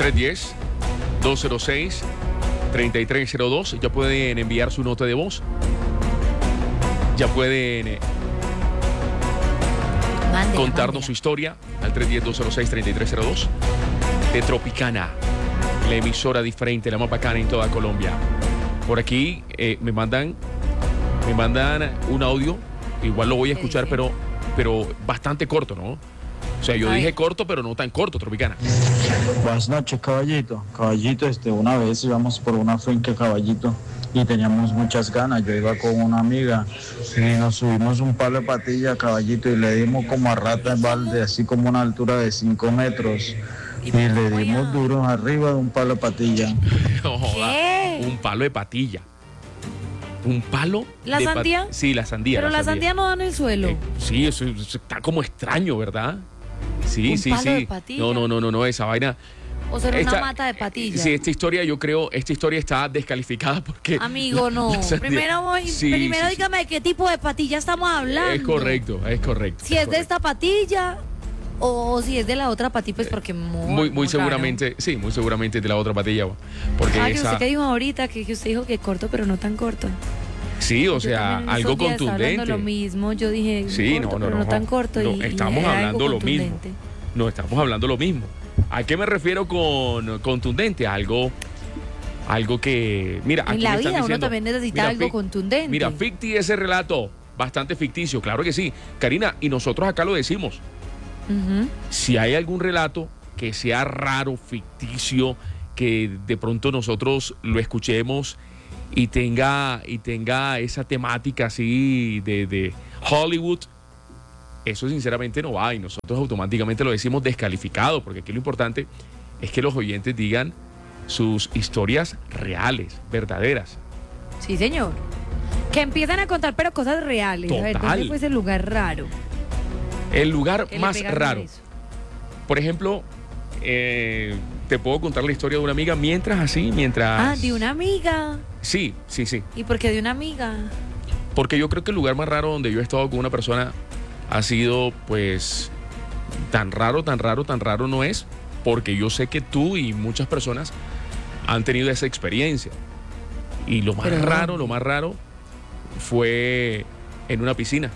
310-206-3302. Ya pueden enviar su nota de voz. Ya pueden contarnos su historia al 310-206-3302 de Tropicana, la emisora diferente, la más bacana en toda Colombia. Por aquí me mandan un audio, igual lo voy a escuchar, pero bastante corto, ¿no? O sea, yo dije corto, pero no tan corto, Tropicana. Buenas noches, caballito. Caballito, una vez íbamos por una finca, caballito, y teníamos muchas ganas. Yo iba con una amiga y nos subimos un palo de patilla, caballito, y le dimos como a rata en balde, así como una altura de 5 metros. Y le dimos duro arriba de un palo de patilla. No joda, un palo de patilla. ¿Un palo? ¿La sandía? Sí, la sandía. Pero la sandía no da en el suelo. Sí, eso está como extraño, ¿verdad? Sí. De patilla. No, esa vaina. O será una mata de patilla. Sí, esta historia está descalificada porque... Amigo, no. Primero dígame de qué tipo de patilla estamos hablando. Es correcto. Si es de esta patilla o si es de la otra patilla, pues porque muy seguramente, sí, muy seguramente de la otra patilla. Porque que usted que dijo ahorita, que usted dijo que corto, pero no tan corto. Sí, o sea, algo contundente. Hablando lo mismo, yo dije sí, corto, pero no tan corto. No, estamos hablando lo mismo. No, estamos hablando lo mismo. ¿A qué me refiero con contundente? Algo que... Mira, en la vida uno también necesita algo contundente. Mira, ficti ese relato, bastante ficticio, claro que sí. Karina, y nosotros acá lo decimos. Si hay algún relato que sea raro, ficticio, que de pronto nosotros lo escuchemos y tenga esa temática así de Hollywood, eso sinceramente no va y nosotros automáticamente lo decimos descalificado, porque aquí lo importante es que los oyentes digan sus historias reales, verdaderas. Sí, señor. Que empiezan a contar, pero cosas reales. Total. A ver, ¿dónde fue ese lugar raro? El lugar más raro. Eso. Por ejemplo, te puedo contar la historia de una amiga mientras... Ah, ¿de una amiga? Sí. ¿Y por qué de una amiga? Porque yo creo que el lugar más raro donde yo he estado con una persona ha sido, pues, tan raro no es, porque yo sé que tú y muchas personas han tenido esa experiencia. Y lo más raro fue en una piscina.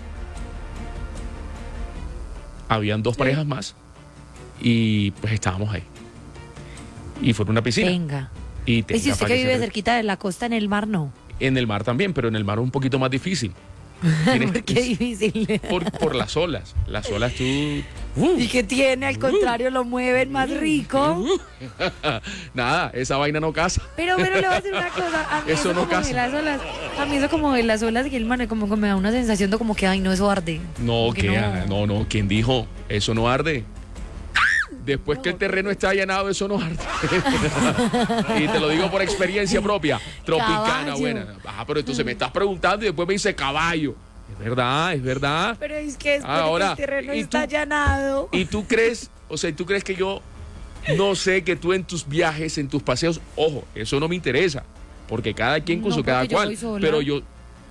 Habían 2 parejas más y pues estábamos ahí. Y fue en una piscina. Venga. Y si usted que vive cerquita de la costa, en el mar no. En el mar también, pero en el mar es un poquito más difícil. ¿Por qué difícil? Por las olas. Las olas tú... ¿Y qué tiene? Al contrario, lo mueven más rico. Nada, esa vaina no casa. Pero le voy a decir una cosa. A mí eso no casa. A mí eso como de las olas y el mar como que me da una sensación de como que, ay, no, eso arde. No, ¿quién dijo? Eso no arde. Después que el terreno está allanado, eso no arde. Y te lo digo por experiencia propia. Tropicana, caballo. Buena. Pero entonces me estás preguntando y después me dice caballo. Es verdad. Pero es que el terreno está allanado. ¿Y tú crees que yo no sé que tú en tus viajes, en tus paseos, ojo, eso no me interesa, porque cada quien con cada cual, pero yo...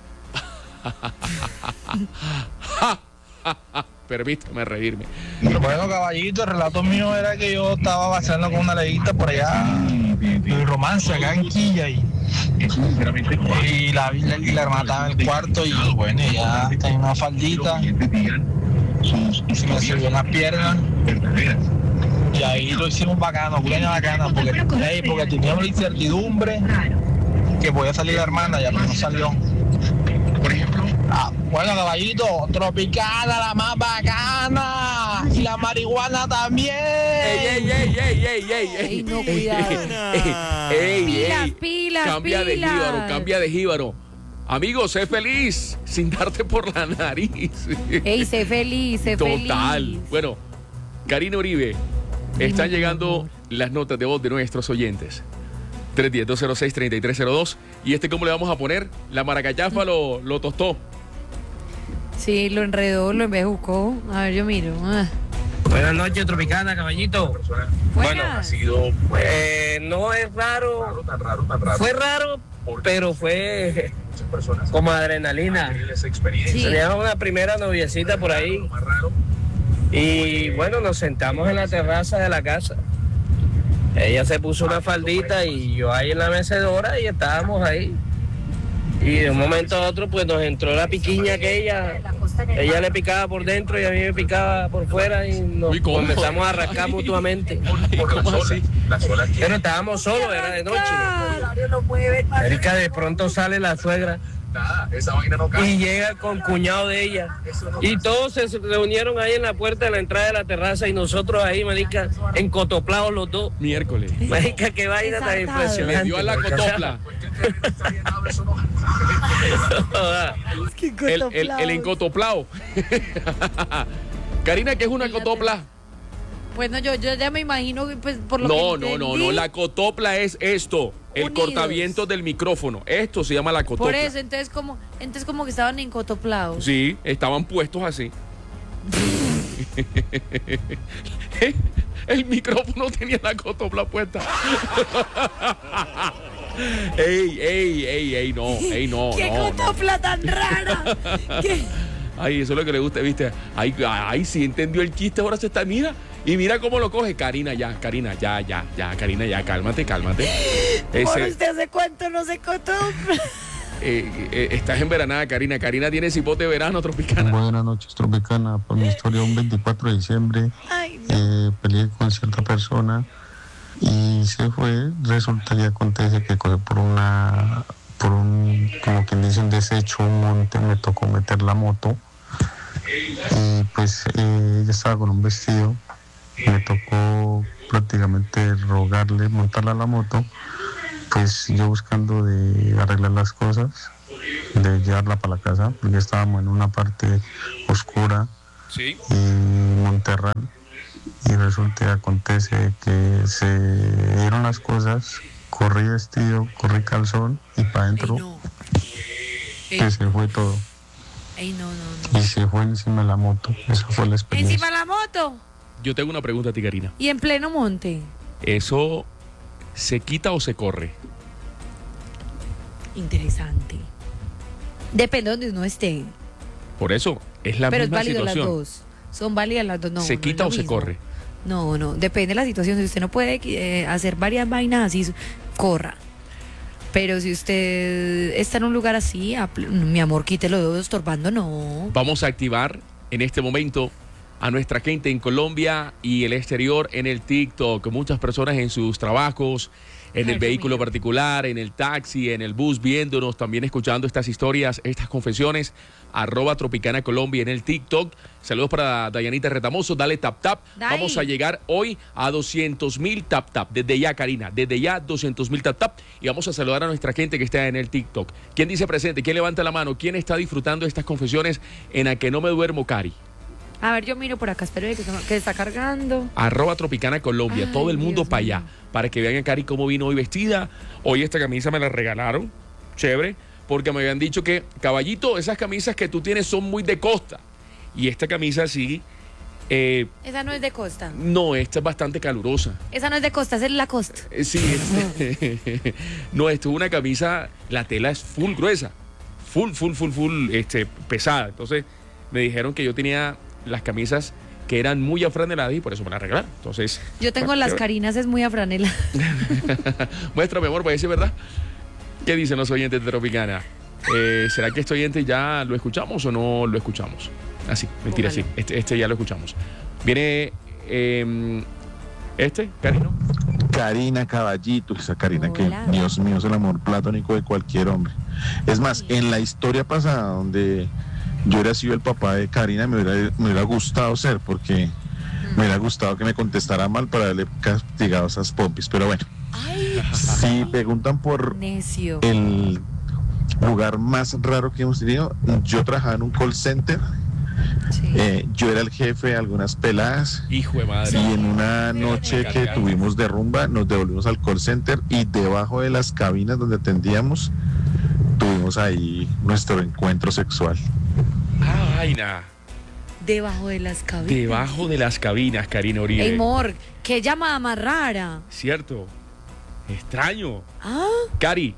Permítame reírme. Bueno, caballito, el relato mío era que yo estaba vaciando con una leguita por allá, el romance acá en Quilla, y la hermana estaba en el cuarto y bueno, ella tenía una faldita, se me subió las piernas y ahí lo hicimos bacano, porque teníamos la incertidumbre que podía salir la hermana, ya pero no salió. Por ejemplo, bueno, caballito, Tropicana, la más bacana, y la marihuana también. ¡Ey, no, cuidado! ¡Pilas! Cambia de jíbaro. Amigo, sé feliz sin darte por la nariz. ¡Ey, sé feliz! Total. Bueno, Karina Uribe, están llegando las notas de voz de nuestros oyentes. 310-206-3302. ¿Y cómo le vamos a poner? La maracayafa lo tostó. Sí, lo enredó, lo embejucó. A ver, yo miro. Buenas noches, Tropicana, caballito. Bueno, ha sido... no es raro. Tan raro. Fue raro, pero fue como adrenalina. Sí. Teníamos una primera noviecita por ahí. Y bueno, nos sentamos en la terraza de la casa. ella se puso una faldita y yo ahí en la mecedora y estábamos ahí. Y de un momento a otro pues nos entró la piquiña aquella. Ella le picaba por dentro y a mí me picaba por fuera y nos comenzamos a rascar mutuamente. ¿Cómo así? Pero estábamos solos, era de noche. Erika, de pronto sale la suegra y llega con cuñado de ella. Y todos se reunieron ahí en la puerta de la entrada de la terraza y nosotros ahí, marica, encotoplados los dos. Miércoles. Marica, qué vaina tan impresionante. Le dio a la cotopla. El encotoplao. Karina, ¿qué es una cotopla? Bueno, yo ya me imagino, pues, por lo que No. La cotopla es esto. El Unidos. cortavientos del micrófono. Esto se llama la cotopla. Por eso, entonces como que estaban encotoplados. Sí, estaban puestos así. El micrófono tenía la cotopla puesta. ¡Ey, no! ¡Qué cotopla tan rara! ¿Qué? Ay, eso es lo que le gusta, ¿viste? Ay, sí entendió el chiste, ahora se está, mira. Y mira cómo lo coge. Karina, ya, Karina, cálmate. ¿Por usted hace cuánto no se cotopla? Estás enveranada, Karina. Karina tiene cipote de verano, Tropicana. Buenas noches, Tropicana. Por mi historia, un 24 de diciembre, Ay, no. peleé con cierta persona y se fue. Resulta y acontece que por un, como quien dice, un desecho, un monte, me tocó meter la moto. Y pues ella estaba con un vestido. Me tocó prácticamente rogarle montarla a la moto. Pues yo buscando de arreglar las cosas, de llevarla para la casa, porque estábamos en una parte oscura Sí. y Monterral. Y resulta y acontece que se dieron las cosas, corrí vestido, corrí calzón y para adentro Ay, no. que se fue todo. Ay, no. Y se fue encima de la moto. Esa fue la experiencia. Encima la moto Yo tengo una pregunta a ti, Karina. y en pleno monte. ¿Eso se quita o se corre? Interesante. Depende de donde uno esté. Por eso, es la Pero es misma válido las situación. dos. Son válidas las dos. No, ¿Se no quita es o lo se mismo. corre? No, depende de la situación. Si usted no puede hacer varias vainas así, corra. Pero si usted está en un lugar así, mi amor, quítelo estorbando, no. Vamos a activar en este momento a nuestra gente en Colombia y el exterior en el TikTok. Muchas personas en sus trabajos, en el Dios vehículo mío. particular, en el taxi, en el bus, viéndonos, también escuchando estas historias, estas confesiones. @Tropicana Colombia en el TikTok. Saludos para Dayanita Retamoso. Dale tap. Dai. Vamos a llegar hoy a 200,000 tap. Desde ya, Karina. Desde ya, 200,000 tap. Y vamos a saludar a nuestra gente que está en el TikTok. ¿Quién dice presente? ¿Quién levanta la mano? ¿Quién está disfrutando estas confesiones en A Que No Me Duermo, Cari? A ver, yo miro por acá, espero que está cargando. @Tropicana Colombia. Ay, Todo el mundo Dios para allá. mío. Para que vean a Cari cómo vino hoy vestida. Hoy esta camisa me la regalaron. Chévere. Porque me habían dicho que, caballito, esas camisas que tú tienes son muy de costa. Y esta camisa sí. Esa no es de costa. No, esta es bastante calurosa. Esa no es de costa, esa es la costa. Sí. No, esto es una camisa. La tela es full gruesa. Full, pesada. Entonces me dijeron que yo tenía las camisas que eran muy afraneladas y por eso me las regalaron. Entonces. Yo tengo bueno, las Carinas, es muy a franela. Muestra, mi amor, para decir verdad. ¿Qué dicen los oyentes de Tropicana? ¿Será que este oyente ya lo escuchamos o no lo escuchamos? Ah, sí, mentira, Póngalo. sí. Este ya lo escuchamos. Viene Karina. Karina Caballito, esa Karina Hola. que, Dios mío, es el amor platónico de cualquier hombre. Es más, en la historia pasada, donde yo hubiera sido el papá de Karina, me hubiera gustado ser, porque me hubiera gustado que me contestara mal para haberle castigado a esas pompis. Pero bueno, Ay, si preguntan por necio. el lugar más raro que hemos tenido, yo trabajaba en un call center. Sí. Yo era el jefe de algunas peladas. Hijo de madre. Y en una noche que tuvimos de rumba, nos devolvimos al call center y debajo de las cabinas donde atendíamos, tuvimos ahí nuestro encuentro sexual. Ah, vaina. Debajo de las cabinas. Debajo de las cabinas, Karina Uribe. Ey, amor, qué llamada más rara. Cierto. Extraño. Ah, Cari,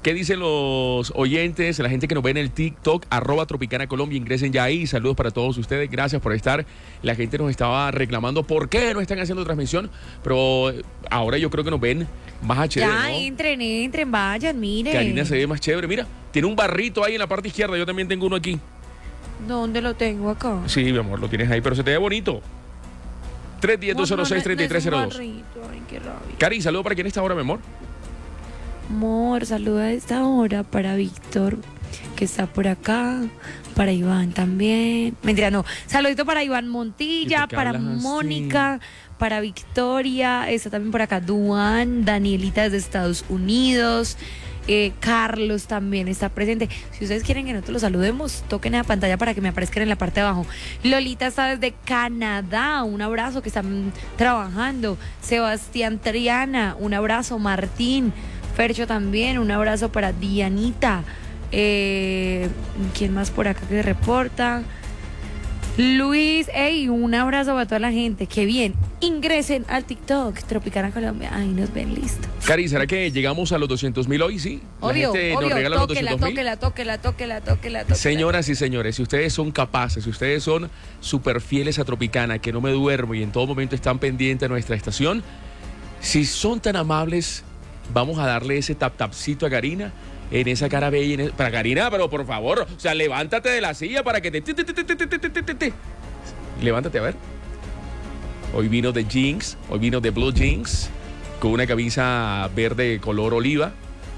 ¿Qué dicen los oyentes, la gente que nos ve en el TikTok, @Tropicana Colombia? Ingresen ya ahí. Saludos para todos ustedes. Gracias por estar. La gente nos estaba reclamando por qué no están haciendo transmisión, pero ahora yo creo que nos ven más HD, Ya, ¿no? entren, vayan, miren. Karina se ve más chévere. Mira, tiene un barrito ahí en la parte izquierda. Yo también tengo uno aquí. ¿Dónde lo tengo acá? Sí, mi amor, lo tienes ahí, pero se te ve bonito. 310-206-3302. Ay, qué rabia. Cari, saludo para quién está ahora, mi amor. Amor, saluda a esta hora para Víctor, que está por acá, para Iván también. Mentira, no. Saludito para Iván Montilla, ¿Y por qué para hablas así? Mónica, para Victoria, está también por acá Duan, Danielita desde Estados Unidos. Carlos también está presente. Si ustedes quieren que nosotros los saludemos, toquen la pantalla para que me aparezcan en la parte de abajo. Lolita está desde Canadá, un abrazo, que están trabajando. Sebastián Triana, un abrazo. Martín Fercho también, un abrazo para Dianita. ¿Quién más por acá que se reporta? Luis, un abrazo para toda la gente. Qué bien. Ingresen al TikTok Tropicana Colombia. Ahí nos ven, listo. Cari, ¿será que llegamos a los 200,000 hoy? Sí. Obvio, La gente nos regala los 200,000. tóquela. Señoras y señores, si ustedes son capaces, si ustedes son súper fieles a Tropicana, que no me duermo y en todo momento están pendientes de nuestra estación, si son tan amables, vamos a darle ese tapcito a Karina en esa cara bella. Para Karina, pero por favor, o sea, levántate de la silla para que te... Levántate, a ver. Hoy vino de jeans, hoy vino de blue jeans, con una camisa verde color oliva,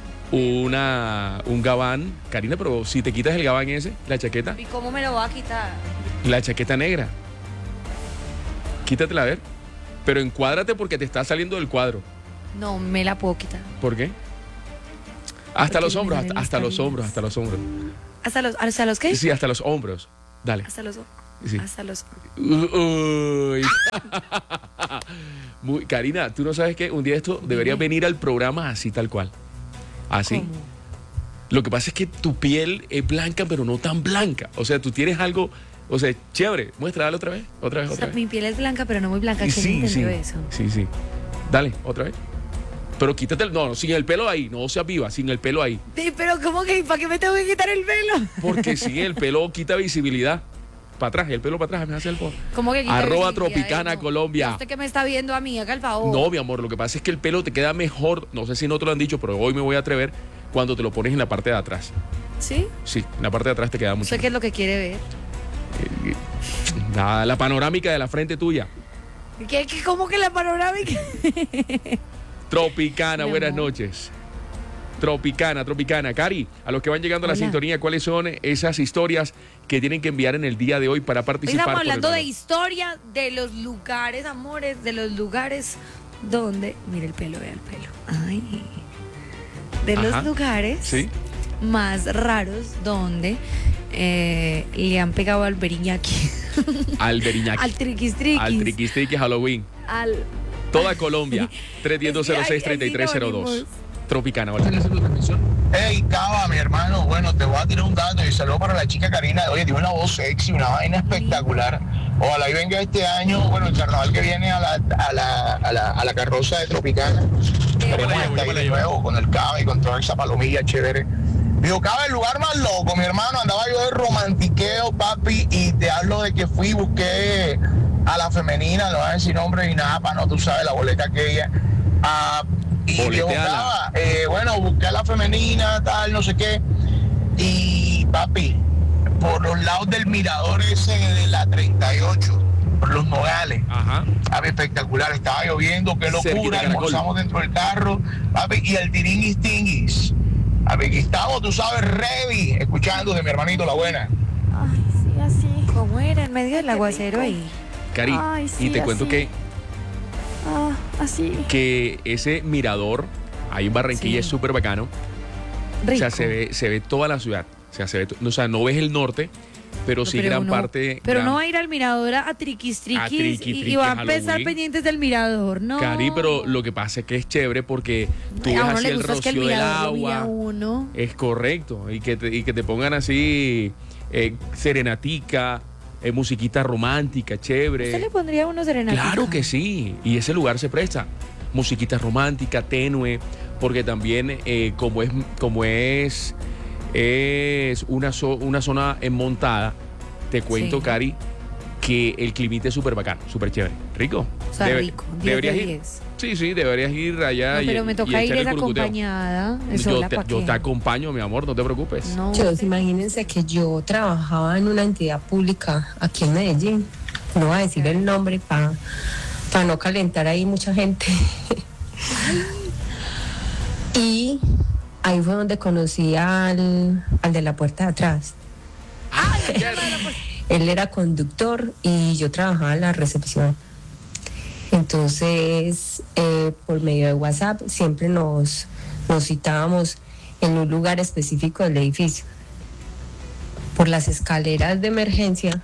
un gabán. Karina, pero si te quitas el gabán ese, la chaqueta, ¿Y cómo me lo va a quitar? la chaqueta negra, quítatela a ver, pero encuádrate porque te está saliendo del cuadro. No, me la puedo quitar. ¿Por qué? Hasta Porque los hombros, me salen hasta los mis hombros, hasta los hombros. ¿Hasta los qué? Sí, hasta los hombros. Dale. Hasta los... Sí. Hasta los... Uy. Karina, tú no sabes que un día esto deberías venir al programa así tal cual. Así. ¿Cómo? Lo que pasa es que tu piel es blanca, pero no tan blanca. O sea, tú tienes algo, o sea, chévere. Muéstrala otra vez. O sea, mi piel es blanca, pero no muy blanca. ¿Quién Sí, entendió eso? sí. Dale, otra vez. Pero quítate el... No, sin el pelo ahí. No seas viva, sin el pelo ahí. Sí, pero ¿cómo que? ¿Para qué me tengo que quitar el pelo? Porque sí, el pelo quita visibilidad. Para atrás, el pelo para atrás, me hace el favor. ¿Cómo que quita @ visibilidad? Tropicana No. Colombia. Usted que me está viendo a mí, haga el favor. No, mi amor, lo que pasa es que el pelo te queda mejor, no sé si no te lo han dicho, pero hoy me voy a atrever, cuando te lo pones en la parte de atrás. ¿Sí? Sí, en la parte de atrás te queda mucho ¿Usted qué es lo que quiere ver? mejor. La panorámica de la frente tuya. ¿Cómo que la panorámica? Tropicana, Mi buenas amor. noches. Tropicana. Cari, a los que van llegando a la Hola. sintonía, ¿cuáles son esas historias que tienen que enviar en el día de hoy para Hoy participar? estamos por el hablando de valor? historia, de los lugares, amores, de los lugares donde... Mire el pelo, vea el pelo. Ay. De Ajá. los lugares Sí. más raros donde le han pegado al beriñaki. Al Beriñaki. Al triquis triquis. Al triquis triquis Halloween. Al... Toda Colombia. Es que hay 310-206-3302. sinónimos. Tropicana. ¿Están haciendo transmisión? Hey, Cava, mi hermano, bueno, te voy a tirar un dato y saludo para la chica Karina. Oye, tiene una voz sexy, una vaina espectacular. Ojalá y venga este año, bueno, el carnaval que viene a la carroza de Tropicana. Queremos estar ahí de nuevo con el Cava y con toda esa palomilla chévere. Digo, Cava, el lugar más loco, mi hermano, andaba yo de romantiqueo, papi, y te hablo de que fui y busqué a la femenina, no voy a decir nombre ni nada, para no, tú sabes, la boleta aquella. Y yo Boleteala. buscaba, bueno, busqué a la femenina, tal, no sé qué. Y papi, por los lados del mirador ese de la 38, por los Nogales. Ajá. Papi, espectacular, estaba lloviendo, qué Cerquita locura, de Caracol. almorzamos dentro del carro, papi, y el tiringuis tinguis. Papi, aquí estamos, tú sabes, ready, escuchando de mi hermanito La Buena. Ay, sí, así. ¿Cómo era? En medio del aguacero ahí. Cari, Ay, sí, y te cuento así. Así. que ese mirador ahí en Barranquilla Sí. es súper bacano. Rico. O sea, se ve toda la ciudad. O sea, o sea, no ves el norte, pero No, sí pero gran uno- parte. Pero gran- no va a ir al mirador a triquis triquis triquis, y va a Halloween. empezar pendientes del mirador, ¿no? Cari, pero lo que pasa es que es chévere porque tú ves a uno así le el gusta es que el rocío del mirador lo mire a agua. uno. Es correcto. Y que te pongan así serenatica, musiquita romántica, chévere. ¿Usted le pondría a uno serenata? Claro que sí, y ese lugar se presta. Musiquita romántica, tenue, porque también como es una zona montada, te cuento, Sí. Cari, que el climita es súper bacano, súper chévere. Rico. O sea, rico. 10 de Deberías ir. 10. Sí, deberías ir allá. No, pero me toca ir echar el es curcuteo. acompañada. Yo te acompaño, mi amor, no te preocupes. No, Chicos, imagínense que yo trabajaba en una entidad pública aquí en Medellín. No voy a decir el nombre para no calentar ahí mucha gente. Y ahí fue donde conocí al de la puerta de atrás. Él era conductor y yo trabajaba en la recepción. Entonces, por medio de WhatsApp siempre nos citábamos en un lugar específico del edificio. Por las escaleras de emergencia,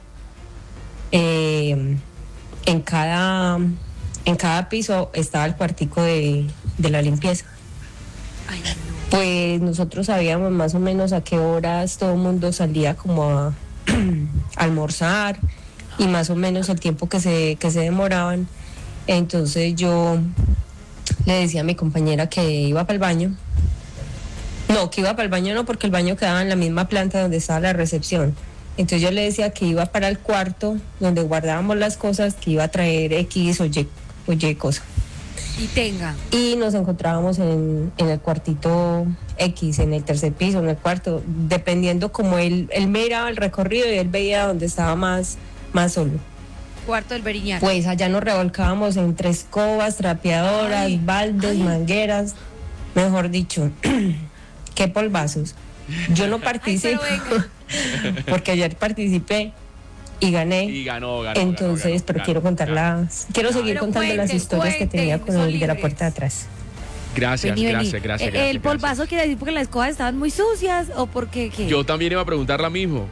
en cada piso estaba el cuartico de la limpieza. Ay, no. Pues nosotros sabíamos más o menos a qué horas todo el mundo salía como a almorzar y más o menos el tiempo que se demoraban. Entonces yo le decía a mi compañera que iba para el baño. No, que iba para el baño no, porque el baño quedaba en la misma planta donde estaba la recepción. Entonces yo le decía que iba para el cuarto donde guardábamos las cosas, que iba a traer X o Y cosa. Y tenga. Y nos encontrábamos en el cuartito X, en el tercer piso, en el cuarto, dependiendo como él miraba el recorrido y él veía donde estaba más solo. Cuarto del Beriñac. Pues allá nos revolcábamos entre escobas, trapeadoras, baldes, mangueras, mejor dicho, qué polvazos. Yo no participo, porque ayer participé y gané. Y ganó. Entonces, pero quiero contarlas, quiero seguir Pero contando las historias que tenía con son el de la libres. puerta de atrás. Gracias. El polvazo quiere decir porque las escobas estaban muy sucias o porque qué. Yo también iba a preguntar lo mismo.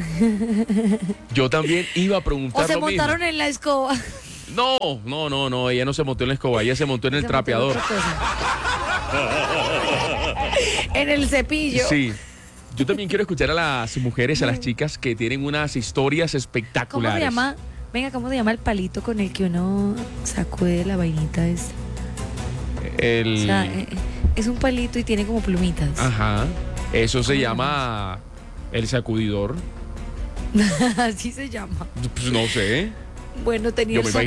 O se montaron en la escoba. No, ella no se montó en la escoba, ella se montó en el Se trapeador. montó en otra cosa. En el cepillo. Sí. Yo también quiero escuchar a las mujeres, a las chicas que tienen unas historias ¿Cómo espectaculares. se llama? Venga, ¿cómo se llama el palito con el que uno sacude la vainita esta? O sea, es un palito y tiene como plumitas. Ajá. Eso se llama el sacudidor. Así se llama. Pues no sé. Bueno, tenía Yo me